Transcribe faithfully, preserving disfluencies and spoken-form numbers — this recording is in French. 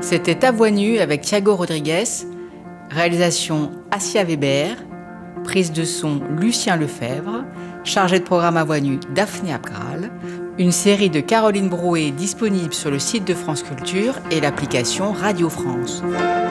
C'était À Voix nue avec Thiago Rodriguez, réalisation Assia Weber, prise de son Lucien Lefebvre, chargé de programme À Voix nue Daphné Abgral, une série de Caroline Brouet disponible sur le site de France Culture et l'application Radio France.